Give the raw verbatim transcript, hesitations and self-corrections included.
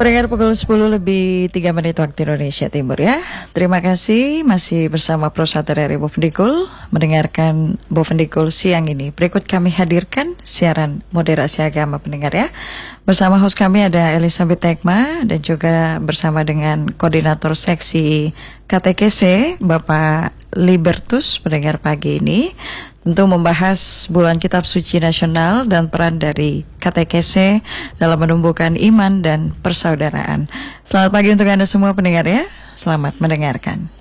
Pendengar pukul sepuluh lebih tiga menit waktu Indonesia Timur ya. Terima kasih masih bersama Pro satu R I Bovendikul mendengarkan Bovendikul siang ini. Berikut kami hadirkan siaran moderasi agama pendengar ya. Bersama host kami ada Elizabeth Tekma dan juga bersama dengan koordinator seksi K T K S Bapak Libertus pendengar pagi ini. Tentu membahas bulan Kitab Suci Nasional dan peran dari K T K S dalam menumbuhkan iman dan persaudaraan. Selamat pagi untuk Anda semua pendengar ya. Selamat mendengarkan.